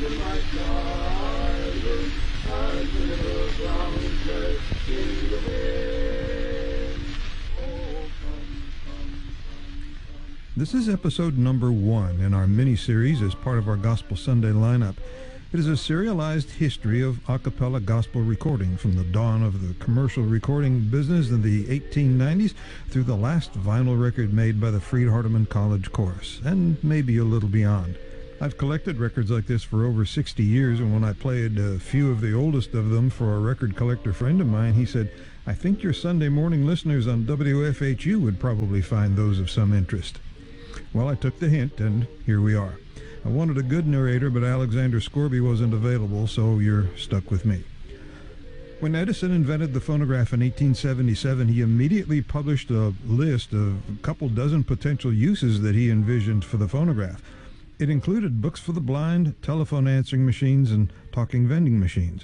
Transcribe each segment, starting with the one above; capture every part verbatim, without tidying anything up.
This is episode number one in our mini-series as part of our Gospel Sunday lineup. It is a serialized history of a cappella gospel recording from the dawn of the commercial recording business in the eighteen nineties through the last vinyl record made by the Freed-Hardeman College Chorus, and maybe a little beyond. I've collected records like this for over sixty years, and when I played a few of the oldest of them for a record collector friend of mine, he said, "I think your Sunday morning listeners on W F H U would probably find those of some interest." Well, I took the hint, and here we are. I wanted a good narrator, but Alexander Scourby wasn't available, so you're stuck with me. When Edison invented the phonograph in eighteen seventy-seven, he immediately published a list of a couple dozen potential uses that he envisioned for the phonograph. It included books for the blind, telephone answering machines, and talking vending machines.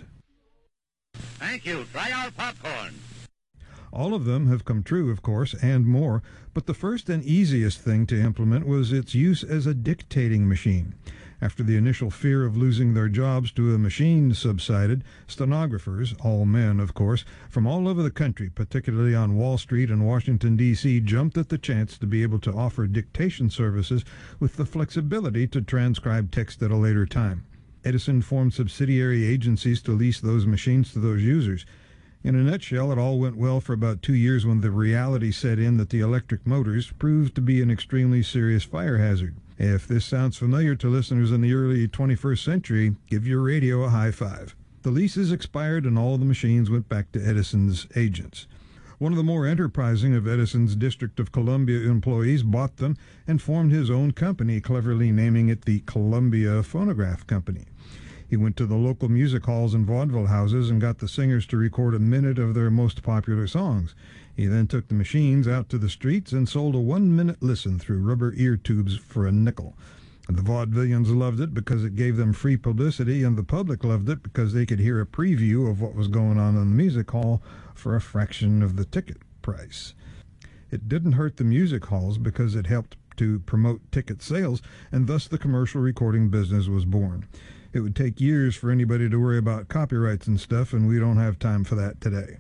Thank you. Try our popcorn. All of them have come true, of course, and more, but the first and easiest thing to implement was its use as a dictating machine. After the initial fear of losing their jobs to a machine subsided, stenographers, all men, of course, from all over the country, particularly on Wall Street and Washington, D C, jumped at the chance to be able to offer dictation services with the flexibility to transcribe text at a later time. Edison formed subsidiary agencies to lease those machines to those users. In a nutshell, it all went well for about two years when the reality set in that the electric motors proved to be an extremely serious fire hazard. If this sounds familiar to listeners in the early twenty-first century, give your radio a high five. The leases expired and all the machines went back to Edison's agents. One of the more enterprising of Edison's District of Columbia employees bought them and formed his own company, cleverly naming it the Columbia Phonograph Company. He went to the local music halls and vaudeville houses and got the singers to record a minute of their most popular songs. He then took the machines out to the streets and sold a one-minute listen through rubber ear tubes for a nickel. And the vaudevillians loved it because it gave them free publicity, and the public loved it because they could hear a preview of what was going on in the music hall for a fraction of the ticket price. It didn't hurt the music halls because it helped to promote ticket sales, and thus the commercial recording business was born. It would take years for anybody to worry about copyrights and stuff, and we don't have time for that today.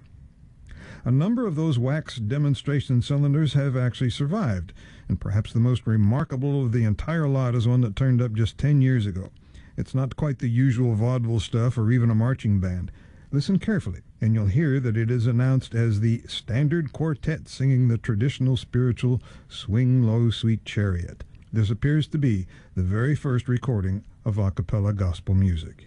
A number of those wax demonstration cylinders have actually survived, and perhaps the most remarkable of the entire lot is one that turned up just ten years ago. It's not quite the usual vaudeville stuff or even a marching band. Listen carefully, and you'll hear that it is announced as the Standard Quartet singing the traditional spiritual Swing Low Sweet Chariot. This appears to be the very first recording of a cappella gospel music.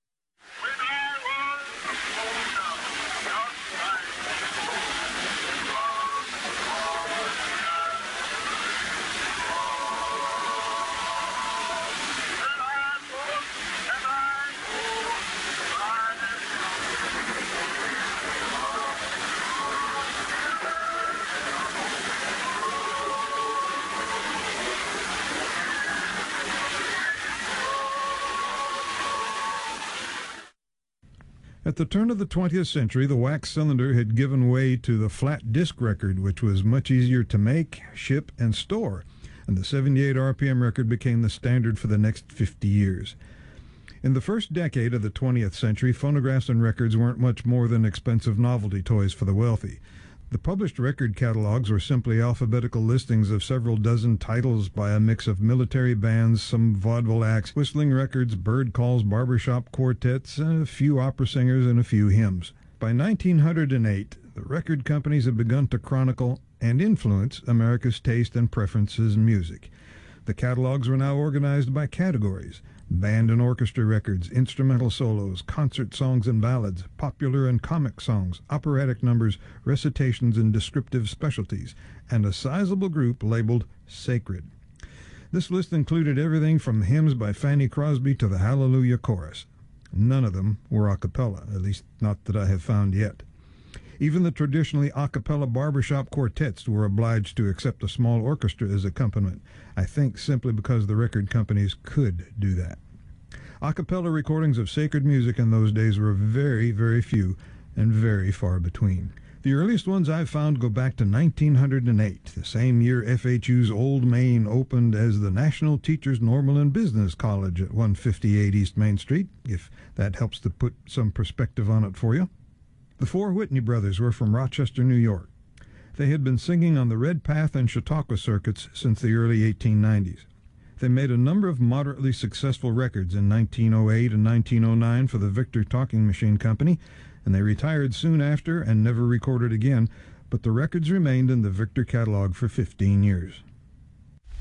At the turn of the twentieth century, the wax cylinder had given way to the flat disc record, which was much easier to make, ship, and store, and the seventy-eight R P M record became the standard for the next fifty years. In the first decade of the twentieth century, phonographs and records weren't much more than expensive novelty toys for the wealthy. The published record catalogs were simply alphabetical listings of several dozen titles by a mix of military bands, some vaudeville acts, whistling records, bird calls, barbershop quartets, a few opera singers, and a few hymns. By nineteen oh eight, the record companies had begun to chronicle and influence America's taste and preferences in music. The catalogs were now organized by categories: band and orchestra records, instrumental solos, concert songs and ballads, popular and comic songs, operatic numbers, recitations and descriptive specialties, and a sizable group labeled sacred. This list included everything from hymns by Fanny Crosby to the Hallelujah Chorus. None of them were a cappella, at least not that I have found yet. Even the traditionally a cappella barbershop quartets were obliged to accept a small orchestra as accompaniment, I think simply because the record companies could do that. A cappella recordings of sacred music in those days were very, very few and very far between. The earliest ones I've found go back to nineteen oh eight, the same year F H U's Old Main opened as the National Teachers Normal and Business College at one fifty-eight East Main Street, if that helps to put some perspective on it for you. The four Whitney brothers were from Rochester, New York. They had been singing on the Red Path and Chautauqua circuits since the early eighteen nineties. They made a number of moderately successful records in nineteen oh eight and nineteen oh nine for the Victor Talking Machine Company, and they retired soon after and never recorded again, but the records remained in the Victor catalog for fifteen years.